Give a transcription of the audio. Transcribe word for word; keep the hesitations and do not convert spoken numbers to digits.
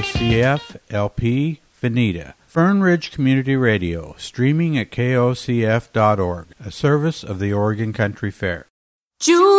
C F L P Veneta. Fern Ridge Community Radio, streaming at K O C F dot org, a service of the Oregon Country Fair.